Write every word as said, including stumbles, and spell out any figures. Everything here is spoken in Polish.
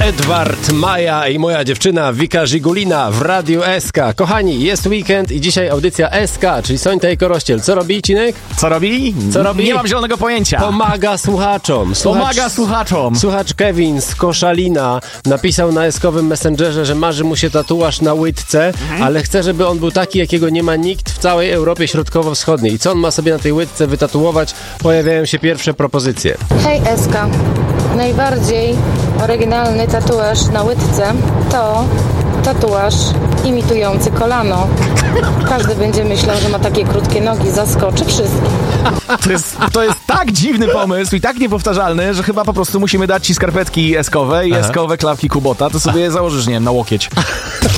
Edward Maja i moja dziewczyna Wika Żigulina w Radiu S K. Kochani, jest weekend i dzisiaj audycja S K, czyli Sońta i Korościel. Co robi Cinek? Co robi? Co robi? Nie mam zielonego pojęcia. Pomaga słuchaczom. Słuchacz, Pomaga słuchaczom. Słuchacz Kevin z Koszalina napisał na eskowym Messengerze, że marzy mu się tatuaż na łydce, mhm. ale chce, żeby on był taki, jakiego nie ma nikt w całej Europie Środkowo-Wschodniej. I co on ma sobie na tej łydce wytatuować? Pojawiają się pierwsze propozycje. Hej S K, najbardziej oryginalny tatuaż na łydce to tatuaż imitujący kolano. Każdy będzie myślał, że ma takie krótkie nogi, zaskoczy wszystkich. To jest, to jest tak dziwny pomysł i tak niepowtarzalny, że chyba po prostu musimy dać ci skarpetki eskowe i Aha. eskowe klapki Kubota, to sobie je założysz, nie wiem, na łokieć.